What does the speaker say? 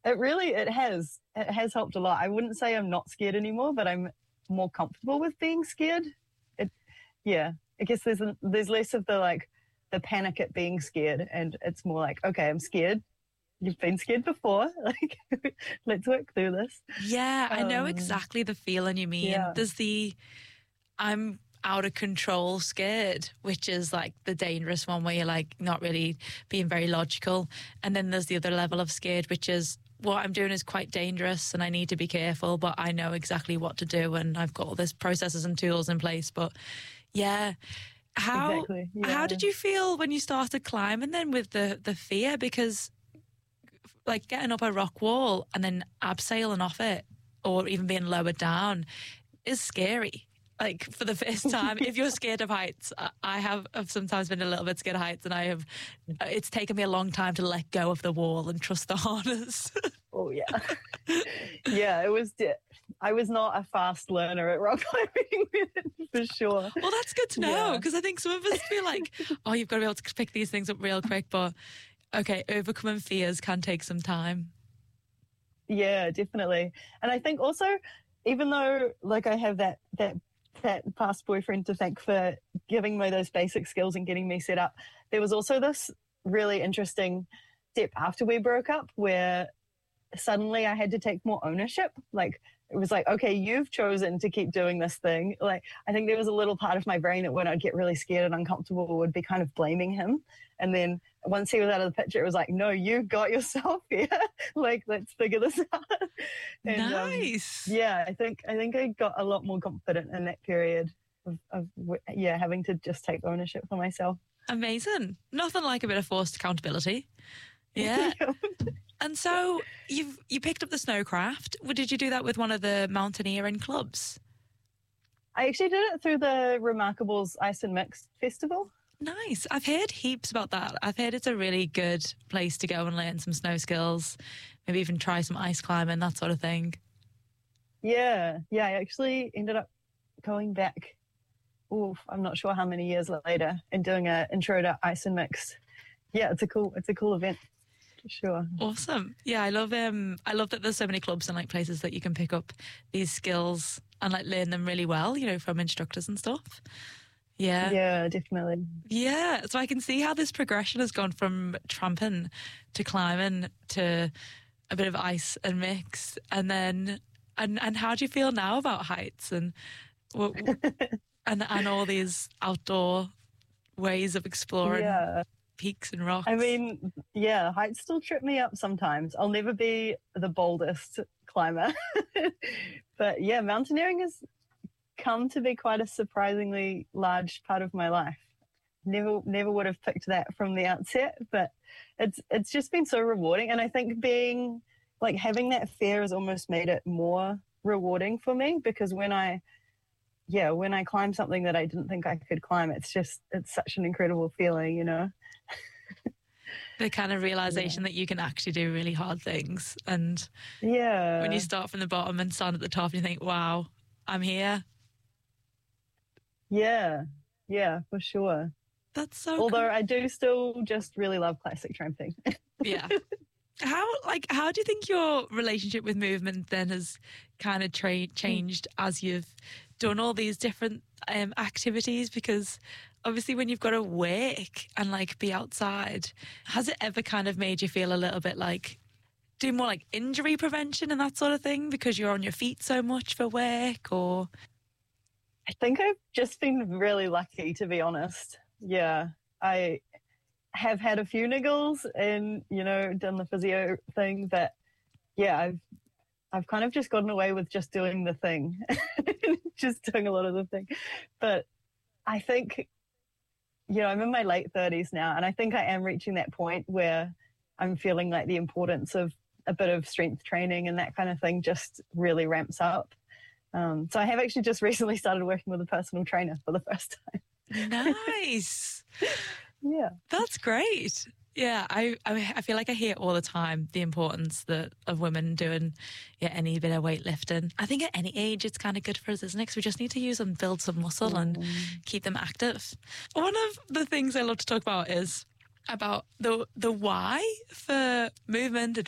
It has helped a lot. I wouldn't say I'm not scared anymore, but I'm more comfortable with being scared. It, yeah, I guess there's less of the panic at being scared, and it's more like, okay, I'm scared. You've been scared before. Like, let's work through this. Yeah, I know exactly the feeling you mean. Yeah. There's the I'm out of control scared, which is like the dangerous one where you're like not really being very logical. And then there's the other level of scared, which is what I'm doing is quite dangerous and I need to be careful, but I know exactly what to do and I've got all these processes and tools in place. But yeah. How did you feel when you started climbing then with the fear? Because like getting up a rock wall and then abseiling off it or even being lowered down is scary. Like for the first time, if you're scared of heights, I've sometimes been a little bit scared of heights, and it's taken me a long time to let go of the wall and trust the harness. Oh yeah, yeah. I was not a fast learner at rock climbing for sure. Well, that's good to know, because I think some of us feel like, oh, you've got to be able to pick these things up real quick, but okay, overcoming fears can take some time. Yeah, definitely. And I think also, even though like I have that past boyfriend to thank for giving me those basic skills and getting me set up, there was also this really interesting step after we broke up where suddenly I had to take more ownership. Like it was like, okay, you've chosen to keep doing this thing. Like I think there was a little part of my brain that when I'd get really scared and uncomfortable would be kind of blaming him. And then once he was out of the picture, it was like, no, you got yourself here. Like, let's figure this out. And, nice. Yeah, I think I got a lot more confident in that period of having to just take ownership for myself. Amazing. Nothing like a bit of forced accountability. Yeah. And so you picked up the snowcraft. Did you do that with one of the mountaineering clubs? I actually did it through the Remarkables Ice and Mix Festival. Nice. I've heard heaps about that. I've heard it's a really good place to go and learn some snow skills, maybe even try some ice climbing, that sort of thing. Yeah. Yeah, I actually ended up going back, I'm not sure how many years later, and doing an intro to Ice and Mix. Yeah, it's a cool event. Sure. Awesome. Yeah, I love that there's so many clubs and like places that you can pick up these skills and like learn them really well, from instructors and stuff. Yeah. Yeah, definitely. Yeah. So I can see how this progression has gone from tramping to climbing to a bit of ice and mix, and then and how do you feel now about heights and and all these outdoor ways of exploring? Yeah. Peaks and rocks. I mean, yeah, heights still trip me up sometimes. I'll never be the boldest climber. But yeah, mountaineering has come to be quite a surprisingly large part of my life. Never would have picked that from the outset, but it's just been so rewarding. And I think having that fear has almost made it more rewarding for me, because when I climb something that I didn't think I could climb, it's such an incredible feeling, The kind of realization that you can actually do really hard things. And when you start from the bottom and stand at the top, you think, wow, I'm here. Yeah, for sure. That's so Although cool. I do still just really love classic tramping. Yeah. How do you think your relationship with movement then has kind of changed as you've done all these different activities? Because obviously when you've got to work and like be outside, has it ever kind of made you feel a little bit like do more like injury prevention and that sort of thing because you're on your feet so much for work? Or I think I've just been really lucky, to be honest. Yeah, I have had a few niggles and, done the physio thing, but yeah, I've kind of just gotten away with just doing the thing, just doing a lot of the thing. But I think, I'm in my late 30s now, and I think I am reaching that point where I'm feeling like the importance of a bit of strength training and that kind of thing just really ramps up. So I have actually just recently started working with a personal trainer for the first time. Nice. Yeah. That's great. Yeah, I feel like I hear all the time the importance of women doing any bit of weightlifting. I think at any age it's kind of good for us, isn't it? Because we just need to use and build some muscle and keep them active. One of the things I love to talk about is about the why for movement and